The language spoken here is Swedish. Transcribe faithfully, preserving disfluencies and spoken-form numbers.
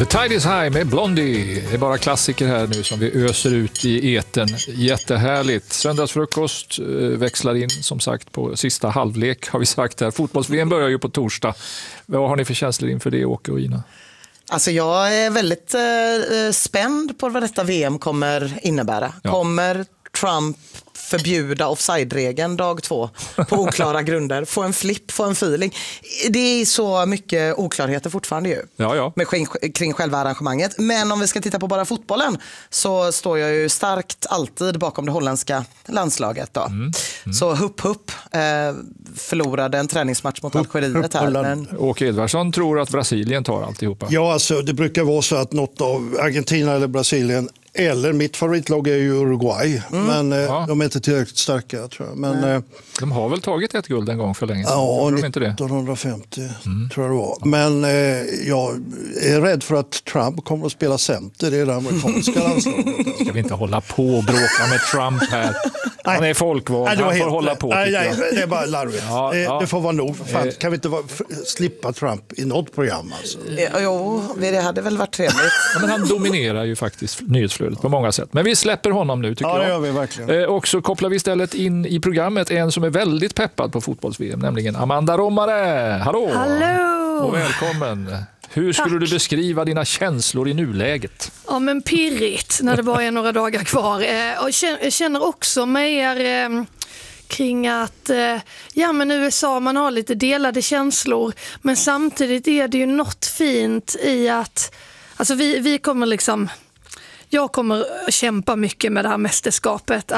The Tide is High med Blondie. Det är bara klassiker här nu som vi öser ut i eten. Jättehärligt. Söndagsfrukost växlar in som sagt på sista halvlek har vi sagt här. Fotbolls-V M börjar ju på torsdag. Vad har ni för känslor inför det, Åke och Ina? Alltså jag är väldigt eh, spänd på vad detta V M kommer innebära. Ja. Kommer Trump förbjuda offside-regeln dag två på oklara grunder? Få en flipp, få en feeling. Det är så mycket oklarheter fortfarande ju ja, ja. Med, kring själva arrangemanget. Men om vi ska titta på bara fotbollen så står jag ju starkt alltid bakom det holländska landslaget. Då. Mm. Mm. Så hupp hupp eh, förlorade en träningsmatch mot Algeriet här. Men... Åke Edvardsson tror att Brasilien tar alltihopa. Ja, alltså det brukar vara så att något av Argentina eller Brasilien eller mitt favoritlag är ju Uruguay, mm. men eh, ja. de är inte tillräckligt starka tror jag. Men, eh, de har väl tagit ett guld en gång för länge sedan? Ja, de inte det? nittonhundrafemtio mm. tror jag det var. Men eh, jag är rädd för att Trump kommer att spela center i det amerikanska landslaget. Ska vi inte hålla på och bråka med Trump här? Han är folkvald, nej, han får helt, hålla på. Nej, nej, det är bara larvigt. Ja, det, ja. det får vara nog. Fan, kan vi inte vara, slippa Trump i något program? Alltså? Jo, det hade väl varit trevligt. Ja, men han dominerar ju faktiskt nyhetsflödet på många sätt. Men vi släpper honom nu tycker ja, jag. Ja, det gör vi verkligen. Eh, och så kopplar vi istället in i programmet en som är väldigt peppad på fotbolls-V M, nämligen Amanda Romare. Hallå! Hallå! Och välkommen. Hur skulle Tack. du beskriva dina känslor i nuläget? Ja, men pirrigt när det bara är några dagar kvar. Eh, och jag känner också mer eh, kring att eh, ja, men U S A, man har lite delade känslor. Men samtidigt är det ju något fint i att alltså vi, vi kommer liksom... Jag kommer kämpa mycket med det här mästerskapet.